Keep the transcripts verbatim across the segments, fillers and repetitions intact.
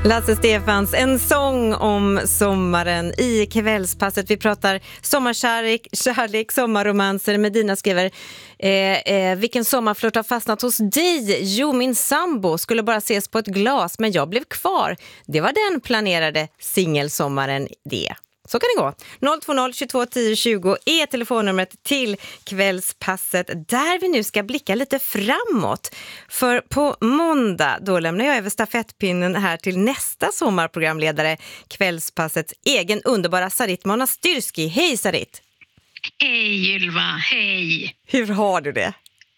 Lasse Stefans, en sång om sommaren i kvällspasset. Vi pratar sommarkärlek, kärlek, sommarromanser. Medina skriver, eh, eh, vilken sommarflört har fastnat hos dig? Jo, min sambo skulle bara ses på ett glas, men jag blev kvar. Det var den planerade singelsommaren det. Så kan det gå. noll två noll tjugotvå tio tjugo är telefonnumret till kvällspasset där vi nu ska blicka lite framåt. För på måndag då lämnar jag över stafettpinnen här till nästa sommarprogramledare, kvällspassets egen underbara Sarit Monastyrski. Hej Sarit! Hej Ylva, hej! Hur har du det?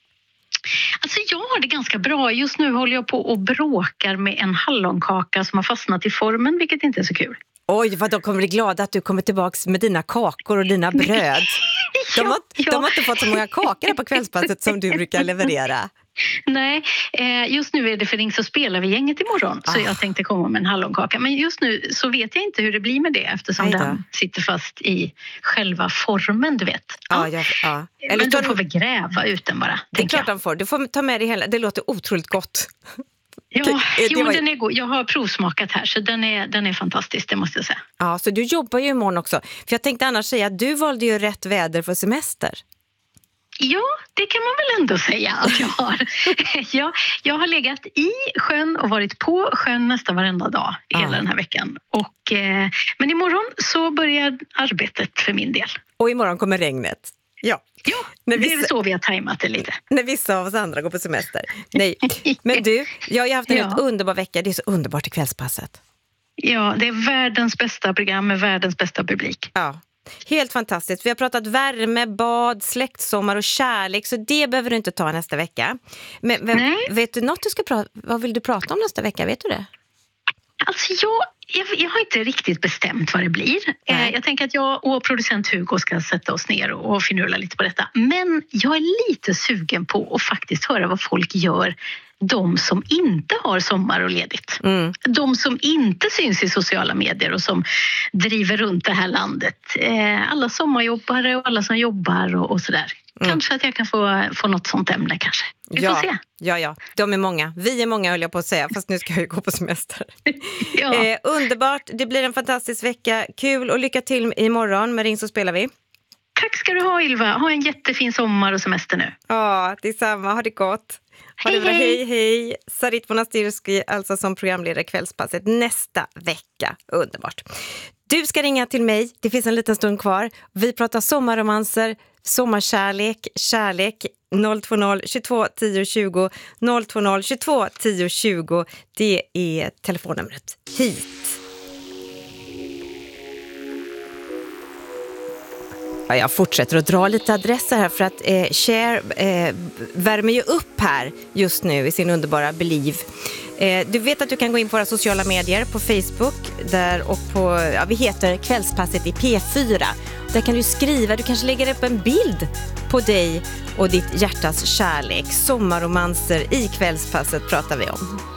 Alltså jag har det ganska bra. Just nu håller jag på och bråkar med en hallonkaka som har fastnat i formen, vilket inte är så kul. Oj, vad de kommer bli glada att du kommer tillbaka med dina kakor och dina bröd. De har, ja. de har inte fått så många kakor på kvällspasset som du brukar leverera. Nej, just nu är det för Ring så spelar vi gänget imorgon. Så ah. jag tänkte komma med en hallonkaka. Men just nu så vet jag inte hur det blir med det eftersom den sitter fast i själva formen, du vet. Ja, ja, ja. Eller men de får väl gräva ut den bara. Det är klart de får. Du får ta med det hela. Det låter otroligt gott. Ja, det jo, var... den är god. Jag har provsmakat här så den är, den är fantastisk, det måste jag säga. Ja, så du jobbar ju imorgon också. För jag tänkte annars säga att du valde ju rätt väder för semester. Ja, det kan man väl ändå säga att jag har. jag, jag har legat i sjön och varit på sjön nästan varenda dag i ah. hela den här veckan. Och, eh, men imorgon så börjar arbetet för min del. Och imorgon kommer regnet. Ja, ja när vissa, det är så vi har tajmat det lite. När vissa av oss andra går på semester. Nej, men du, jag har haft en ja. helt underbar vecka. Det är så underbart i kvällspasset. Ja, det är världens bästa program med världens bästa publik. Ja, helt fantastiskt. Vi har pratat värme, bad, släktsommar och kärlek. Så det behöver du inte ta nästa vecka. Men, men vet du något du ska prata, vad vill du prata om nästa vecka? Vet du det? Alltså jag, jag, jag har inte riktigt bestämt vad det blir. Eh, jag tänker att jag och producent Hugo ska sätta oss ner och, och finurla lite på detta. Men jag är lite sugen på att faktiskt höra vad folk gör. De som inte har sommar och ledigt. Mm. De som inte syns i sociala medier och som driver runt det här landet. Eh, alla sommarjobbare och alla som jobbar och, och sådär. Mm. Kanske att jag kan få, få något sånt ämne kanske. Vi ja, får se. Ja, ja. De är många. Vi är många höll jag på att säga. Fast nu ska jag ju gå på semester. ja. eh, underbart. Det blir en fantastisk vecka. Kul och lycka till imorgon med Ring så spelar vi. Tack ska du ha Ylva. Ha en jättefin sommar och semester nu. Ja, detsamma. Ha det gott. Ha det bra. Hej, hej. Sarit Monastyrski, alltså som programledare kvällspasset nästa vecka. Underbart. Du ska ringa till mig. Det finns en liten stund kvar. Vi pratar sommarromanser, sommarkärlek, kärlek. noll två noll tjugotvå tio tjugo noll två noll tjugotvå tio tjugo. Det är telefonnumret hit. Ja, jag fortsätter att dra lite adresser här för att eh, Cher eh, värmer ju upp här just nu i sin underbara Believe. Eh, du vet att du kan gå in på våra sociala medier på Facebook där och på, ja, vi heter Kvällspasset i P fyra. Där kan du skriva, du kanske lägger upp en bild på dig och ditt hjärtas kärlek. Sommarromanser i Kvällspasset pratar vi om.